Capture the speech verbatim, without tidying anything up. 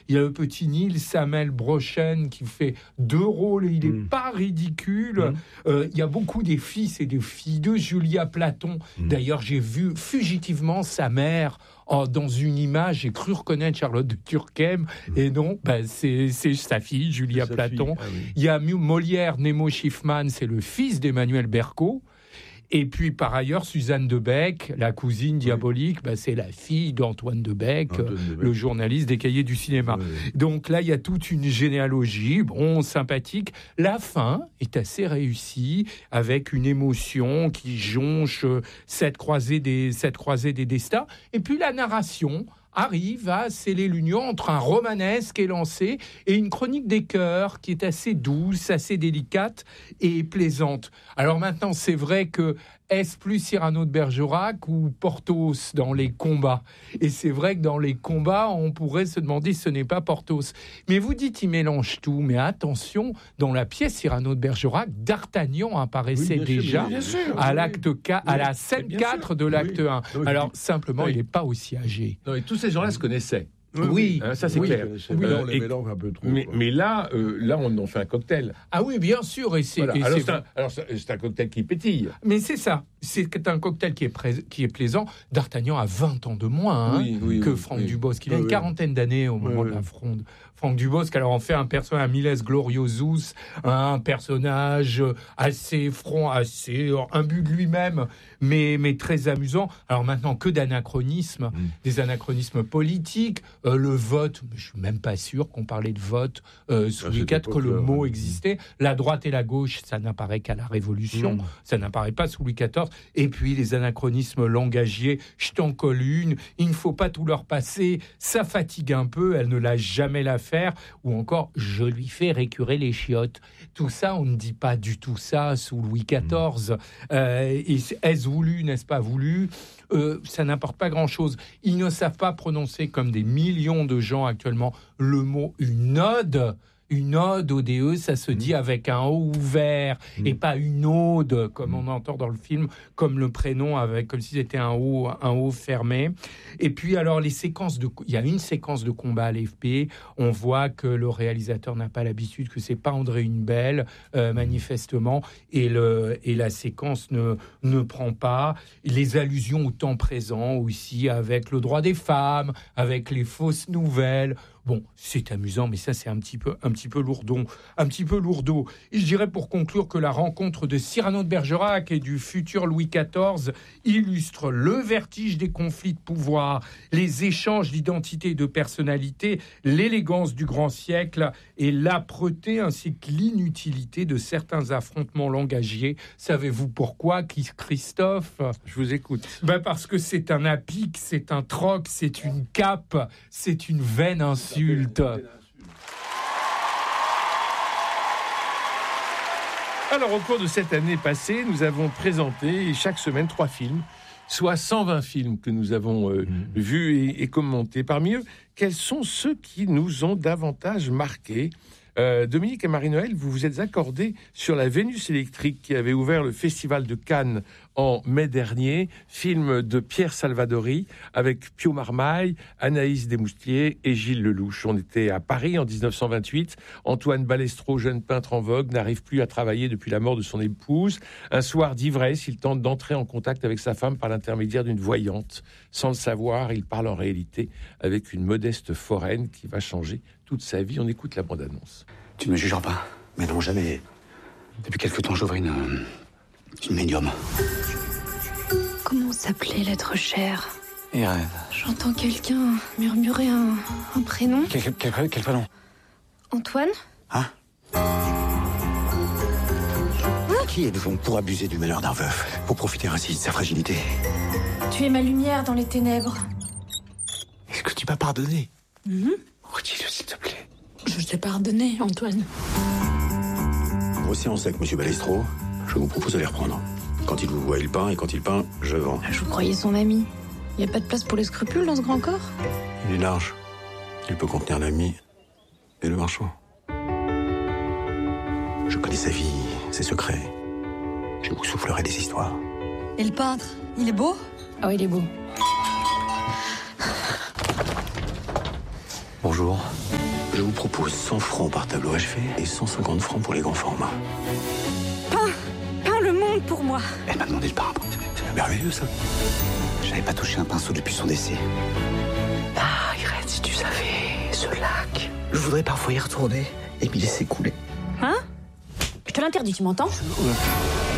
Il y a le petit Neil Samuel Brochen qui fait deux rôles et il n'est mmh. pas ridicule. Mmh. Euh, il y a beaucoup des fils et des filles de Julia Platon. Mmh. D'ailleurs, j'ai vu fugitivement sa mère oh, dans une image. J'ai cru reconnaître Charlotte de Turckheim. Mmh. Et non, ben, c'est, c'est sa fille, Julia c'est Platon. Fille. Ah, oui. Il y a Molière, Nemo Schiffman, c'est le fils d'Emmanuel Berco. Et puis, par ailleurs, Suzanne Debec, la cousine diabolique, oui. bah, c'est la fille d'Antoine Debec, Antoine Debec, le journaliste des Cahiers du cinéma. Oui, oui. Donc là, il y a toute une généalogie, bon, sympathique. La fin est assez réussie, avec une émotion qui jonche cette croisée des, cette croisée des destins. Et puis la narration arrive à sceller l'union entre un romanesque élancé et une chronique des cœurs qui est assez douce, assez délicate et plaisante. Alors maintenant, c'est vrai que est-ce plus Cyrano de Bergerac ou Porthos dans les combats ? Et c'est vrai que dans les combats, on pourrait se demander si ce n'est pas Porthos. Mais vous dites, il mélange tout. Mais attention, dans la pièce Cyrano de Bergerac, D'Artagnan apparaissait oui, déjà sûr, sûr, à, l'acte quatre, oui, à la scène quatre sûr. De l'acte oui. un. Oui. Alors, simplement, oui. il n'est pas aussi âgé. Non, et tous ces gens-là se connaissaient. Oui, oui. Euh, ça c'est oui, clair. Oui, euh, on les mélange un peu trop. Mais, mais là, euh, là, on en fait un cocktail. Ah oui, bien sûr. Et c'est, voilà. et alors, c'est... C'est un, alors c'est un cocktail qui pétille. Mais c'est ça. C'est un cocktail qui est, pré... qui est plaisant. D'Artagnan a vingt ans de moins hein, oui, oui, que Franck oui, Dubosc. Il a oui, une oui. quarantaine d'années au moment oui, de la fronde. Franck Dubosc, alors on fait un personnage, un Miles Gloriosus, un personnage assez franc, assez imbu de lui-même, mais, mais très amusant. Alors maintenant, que d'anachronismes, mmh. des anachronismes politiques, euh, le vote, je suis même pas sûr qu'on parlait de vote euh, sous ah, Louis quatre, que le mot existait. La droite et la gauche, ça n'apparaît qu'à la Révolution, mmh. ça n'apparaît pas sous Louis quatorze. Et puis les anachronismes langagiers, je t'en colle une, il ne faut pas tout leur passer, ça fatigue un peu, elle ne l'a jamais la faire, ou encore je lui fais récurer les chiottes. Tout ça, on ne dit pas du tout ça sous Louis quatorze. Euh, et est-ce voulu, n'est-ce pas voulu ? Euh, ça n'importe pas grand-chose. Ils ne savent pas prononcer, comme des millions de gens actuellement, le mot une ode. Une ode au D E, ça se dit avec un O ouvert mmh. et pas une ode, comme on entend dans le film, comme le prénom, avec, comme si c'était un O, un O fermé. Et puis, alors, les séquences de... Il y a une séquence de combat à l'A F P. On voit que le réalisateur n'a pas l'habitude, que c'est pas André Hunebelle, euh, manifestement, et, le, et la séquence ne, ne prend pas. Les allusions au temps présent aussi, avec le droit des femmes, avec les fausses nouvelles... Bon, c'est amusant, mais ça, c'est un petit peu, un petit peu lourdon, un petit peu lourdeau. Et je dirais pour conclure que la rencontre de Cyrano de Bergerac et du futur Louis quatorze illustre le vertige des conflits de pouvoir, les échanges d'identité et de personnalité, l'élégance du grand siècle et l'âpreté ainsi que l'inutilité de certains affrontements langagiers. Savez-vous pourquoi, Christophe ? Je vous écoute. Ben parce que c'est un apic, c'est un troc, c'est une cape, c'est une vaine insulte. Alors, au cours de cette année passée, nous avons présenté chaque semaine trois films, soit cent vingt films que nous avons euh, mmh. vus et, et commentés. Parmi eux, quels sont ceux qui nous ont davantage marqués ? Euh, Dominique et Marie-Noël, vous vous êtes accordés sur La Vénus électrique qui avait ouvert le Festival de Cannes en mai dernier, film de Pierre Salvadori avec Pio Marmaille, Anaïs Desmoustiers et Gilles Lelouch. On était à Paris en dix-neuf cent vingt-huit. Antoine Balestro, jeune peintre en vogue, n'arrive plus à travailler depuis la mort de son épouse. Un soir d'ivresse, il tente d'entrer en contact avec sa femme par l'intermédiaire d'une voyante. Sans le savoir, il parle en réalité avec une modeste foraine qui va changer toute sa vie. On écoute la bande-annonce. Tu ne me jugeras pas, mais non, jamais. Depuis quelque temps, j'ouvre une... une médium. Comment s'appelait l'être cher ? Irène. J'entends quelqu'un murmurer un, un prénom. Quel, quel, quel, quel prénom ? Antoine ? Hein ? Qui êtes-vous pour abuser du malheur d'un veuf, pour profiter ainsi de sa fragilité ? Tu es ma lumière dans les ténèbres. Est-ce que tu m'as pardonné ? Mm-hmm. Redis-le, s'il te plaît. Je t'ai pardonné, Antoine. Grossier en sec, monsieur Balestro. Je vous propose de les reprendre. Quand il vous voit, il peint, et quand il peint, je vends. Je vous croyais son ami. Il n'y a pas de place pour les scrupules dans ce grand corps ? Il est large. Il peut contenir l'ami et le marchand. Je connais sa vie, ses secrets. Je vous soufflerai des histoires. Et le peintre, il est beau ? Ah, il est beau. Bonjour. Je vous propose cent francs par tableau achevé et cent cinquante francs pour les grands formats. Peins Peins le monde pour moi. Elle m'a demandé le parapente. C'est merveilleux, ça. J'avais pas touché un pinceau depuis son décès. Ah, Irène, si tu savais, ce lac. Je voudrais parfois y retourner et m'y laisser couler. Hein? Je te l'interdis, tu m'entends?